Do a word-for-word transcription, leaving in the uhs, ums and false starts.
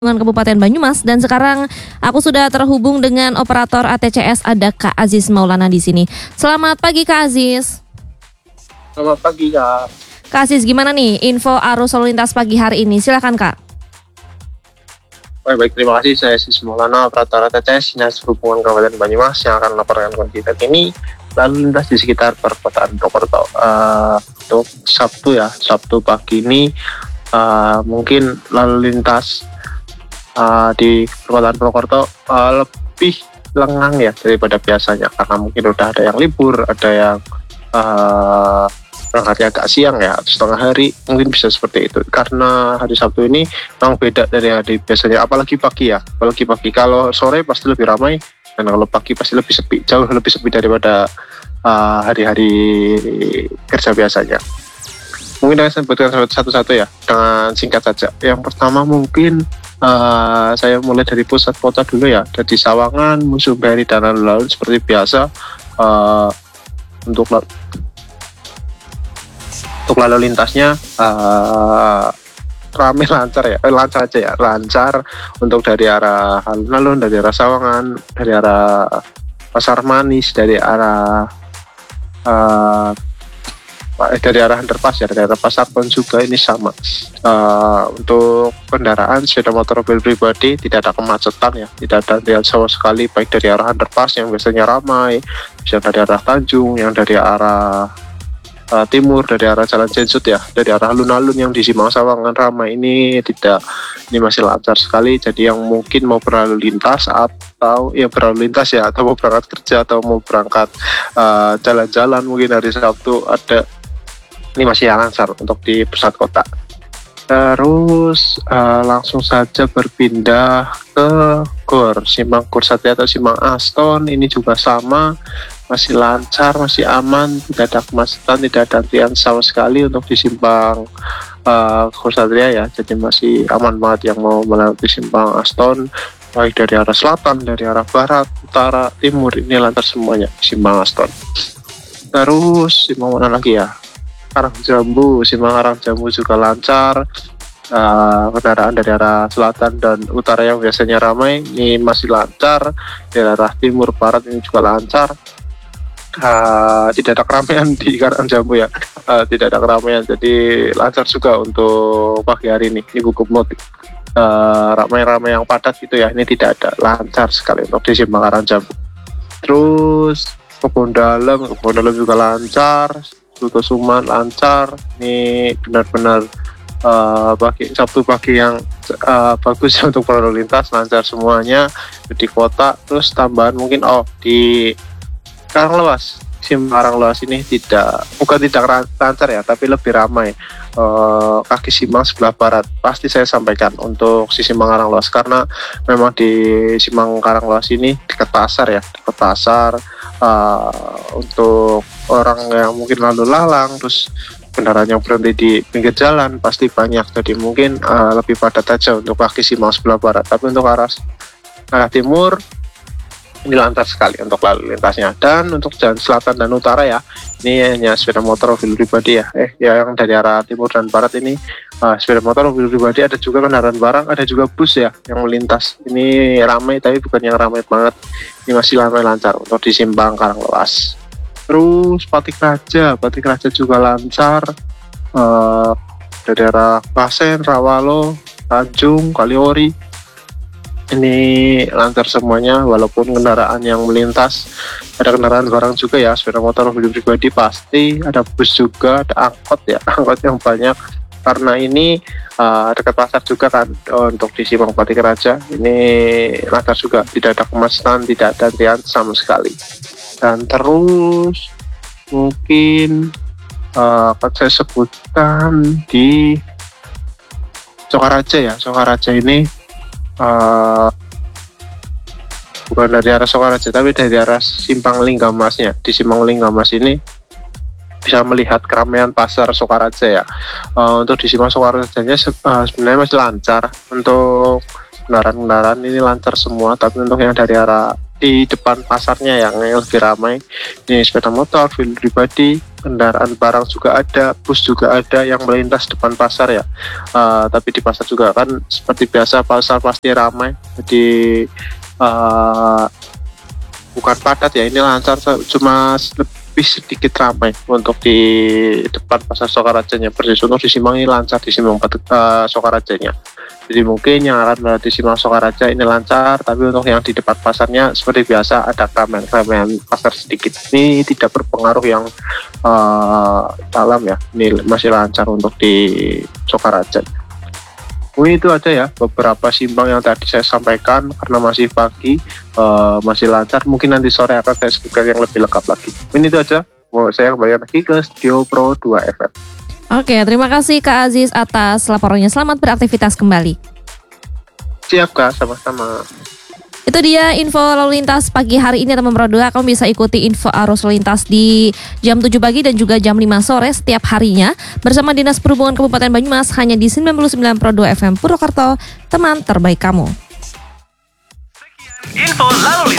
Dengan Kabupaten Banyumas, dan sekarang aku sudah terhubung dengan operator A T C S, ada Kak Aziz Maulana di sini. Selamat pagi Kak Aziz. Selamat pagi Kak. Kak Aziz, gimana nih info arus lalu lintas pagi hari ini? Silakan Kak. Baik, baik terima kasih. Saya Aziz Maulana, operator A T C S Dinas Perhubungan Kabupaten Banyumas yang akan melaporkan kondisi terkini lalu lintas di sekitar perkotaan Purwokerto. Uh, untuk Sabtu ya, Sabtu pagi ini uh, mungkin lalu lintas Uh, di perkotaan Purwokerto uh, lebih lengang ya daripada biasanya, karena mungkin udah ada yang libur, ada yang uh, berangkatnya agak siang ya, atau setengah hari, mungkin bisa seperti itu. Karena hari Sabtu ini memang beda dari hari biasanya, apalagi pagi ya, apalagi pagi. Kalau sore pasti lebih ramai, dan kalau pagi pasti lebih sepi, jauh lebih sepi daripada uh, hari-hari kerja biasanya. Mungkin saya sebutkan satu-satu ya, dengan singkat saja. Yang pertama mungkin Uh, saya mulai dari pusat kota dulu ya, dari Sawangan, Musumberi, dan lalu-lalu seperti biasa. Uh, untuk untuk lalu lintasnya uh, ramai lancar ya, eh, lancar aja ya, lancar untuk dari arah alun-alun, dari arah Sawangan, dari arah Pasar Manis, dari arah uh, dari arah underpass ya, dari arah Pasar Pon juga ini sama. Uh, untuk kendaraan sepeda motor mobil pribadi tidak ada kemacetan ya, tidak ada antrian sama sekali, baik dari arah underpass yang biasanya ramai, yang dari arah Tanjung, yang dari arah uh, timur, dari arah Jalan Jensut ya, dari arah alun-alun yang di Simang Sawangan ramai, ini tidak, ini masih lancar sekali. Jadi yang mungkin mau berlalu lintas atau ya berlalu lintas ya, atau mau berangkat kerja atau mau berangkat uh, jalan-jalan mungkin hari Sabtu, ada ini masih lancar untuk di pusat kota. Terus uh, langsung saja berpindah ke Gor, Simpang Gor Satria atau Simpang Aston, ini juga sama, masih lancar, masih aman, tidak ada kemacetan, tidak ada antrian sama sekali untuk di Simpang uh, Gor Satria ya. Jadi masih aman banget yang mau melewati Simpang Aston, baik dari arah selatan, dari arah barat, utara, timur, ini lancar semuanya Simpang Aston. Terus Simpang mana lagi ya? Karang Jambu, Simpang Karang Jambu juga lancar. Uh, kendaraan dari arah selatan dan utara yang biasanya ramai ini masih lancar. Dari arah timur barat ini juga lancar. Uh, tidak ada keramaian di Karang Jambu ya, uh, tidak ada keramaian, jadi lancar juga untuk pagi hari ini. Ini gugup mudik, uh, ramai-ramai yang padat gitu ya, ini tidak ada, lancar sekali untuk di Simpang Karang Jambu. Terus Kebon Dalem, Kebon Dalem juga lancar. Suman lancar, ini benar-benar uh, pagi Sabtu pagi yang uh, bagus untuk berlalu lintas, lancar semuanya di kota. Terus tambahan mungkin oh di Karanglewas, Simpang Karanglewas ini tidak, bukan tidak lancar ya, tapi lebih ramai. Uh, kaki Simpang sebelah barat pasti saya sampaikan untuk si Simpang Karanglewas, karena memang di Simpang Karanglewas ini dekat pasar ya, dekat pasar. Uh, untuk orang yang mungkin lalu lalang, terus kendaraan yang berhenti di pinggir jalan pasti banyak, jadi mungkin uh, lebih padat aja untuk kaki Simpang sebelah barat. Tapi untuk arah arah timur ini lancar sekali untuk lalu lintasnya. Dan untuk jalan selatan dan utara ya, ini hanya sepeda motor mobil pribadi ya, eh ya yang dari arah timur dan barat ini uh, sepeda motor mobil pribadi, ada juga kendaraan barang, ada juga bus ya yang melintas. Ini ramai tapi bukan yang ramai banget, ini masih ramai lancar untuk di Simpang Karanglewas. Terus Patik Raja, Patik Raja juga lancar, uh, dari arah Klasen, Rawalo, Tanjung, Kaliori, ini lancar semuanya. Walaupun kendaraan yang melintas, ada kendaraan barang juga ya, sepeda motor mobil pribadi pasti, ada bus juga, ada angkot ya, angkot yang banyak, karena ini uh, dekat pasar juga kan. uh, untuk di Simpang Patik Raja ini lancar juga, tidak ada kemacetan, tidak ada antrian sama sekali. Dan terus mungkin uh, akan saya sebutkan di Sokaraja ya, Sokaraja ini uh, bukan dari arah Sokaraja tapi dari arah Simpang Linggamasnya. Di Simpang Linggamas ini bisa melihat keramaian pasar Sokaraja ya. Uh, untuk di Simpang Sokarajanya uh, sebenarnya masih lancar, untuk kendaraan-kendaraan ini lancar semua. Tapi untuk yang dari arah di depan pasarnya yang lebih ramai, ini sepeda motor, mobil pribadi, kendaraan barang juga ada, bus juga ada yang melintas depan pasar ya. Uh, tapi di pasar juga kan seperti biasa pasar pasti ramai, jadi uh, bukan padat ya, ini lancar, cuma lebih sedikit ramai untuk di depan pasar Sokarajanya. Persis untuk di Simang ini lancar, di Simang uh, Sokarajanya. Jadi mungkin yang akan melewati Simang Sokaraja ini lancar, tapi untuk yang di depan pasarnya seperti biasa ada keramaian-keramaian pasar sedikit. Ini tidak berpengaruh yang uh, dalam ya, ini masih lancar untuk di Sokaraja. Mungkin itu aja ya beberapa simpang yang tadi saya sampaikan, karena masih pagi, uh, masih lancar. Mungkin nanti sore akan saya sebutkan yang lebih lengkap lagi. Mungkin itu aja. Mau saya kembali lagi ke Studio Pro dua F M. Oke, terima kasih Kak Aziz atas laporannya. Selamat beraktivitas kembali. Siap Kak, sama-sama. Itu dia info lalu lintas pagi hari ini teman Pro dua. Kamu bisa ikuti info arus lalu lintas di jam tujuh pagi dan juga jam lima sore setiap harinya bersama Dinas Perhubungan Kabupaten Banyumas hanya di sembilan puluh sembilan Pro dua F M Purwokerto, teman terbaik kamu. Info lalu lintas.